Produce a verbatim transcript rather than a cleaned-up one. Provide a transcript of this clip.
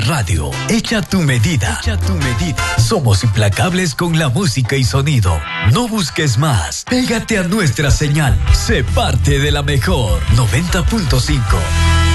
radio, hecha a tu medida. Hecha a tu medida. Somos implacables con la música y sonido. No busques más. Pégate a nuestra señal. Sé parte de la mejor noventa punto cinco.